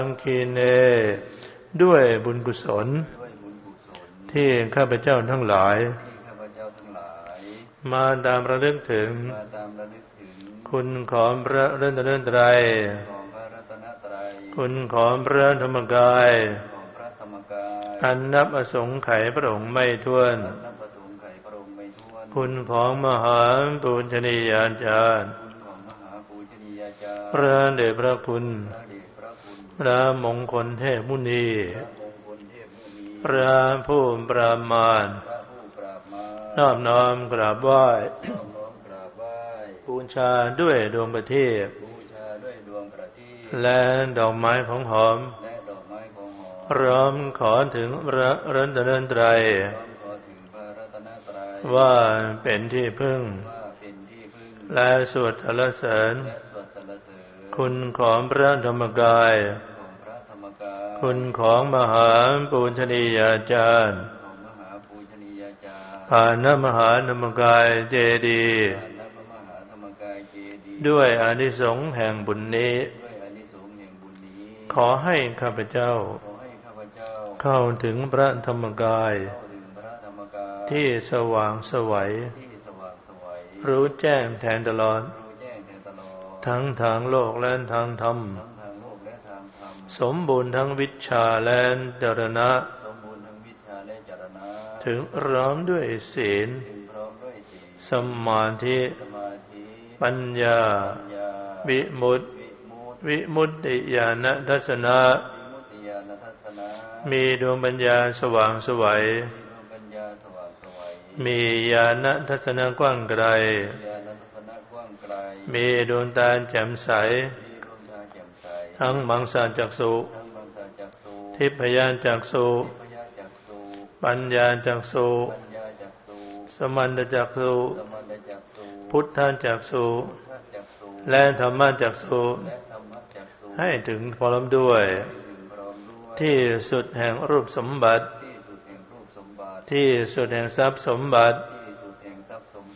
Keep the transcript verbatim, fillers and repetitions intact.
สังคีเนด้วยบุญกุศลที่ข้าพเจ้าทั้งหลายมาตามระลึกถึงคุณของพระรัตนตรัยคุณของพระธรรมกายอันนับอสงไขยพระองค์ไม่ถ้วนคุณของมหาปุญชนียาจารย์พระเดชพระคุณพระมงคลเทพมุนีพระผู้ปราบมารนอบน้อมกราบไหว้บูชาด้วยดวงประทีปและดอกไม้ของหอมพร้อมขอถึงพระรัตนตรัยว่าเป็นที่พึ่งและสวดสรรเสริญคุณของพระธรรมกายคุณของมหาปุญชนียาจารย์ผ่านนมหาธรรมกายเจดีย์ด้วยอานิสงส์แห่งบุญนี้ขอให้ข้าพเจ้าเข้าถึงพระธรรมกายที่สว่างไสวรู้แจ้งแทงตลอดทั้งทางโลกและทางธรรมสมบูรณ์ทั้งวิชาและจรณะถึงพร้อมด้วยศีลสมาธิปัญญาวิมุตติวิมุตติญาณทัศนะมีดวงปัญญาสว่างไสวมีญาณทัศนะกว้างไกลมีดวงตาแจ่มใสทั้งมังสาจักษุทิพยจักษุปัญญาจักษุสมันตจักษุพุทธจักษุและธรรมจักษุให้ถึงพร้อมด้วยที่สุดแห่งรูปสมบัติที่สุดแห่งทรัพย์สมบัติ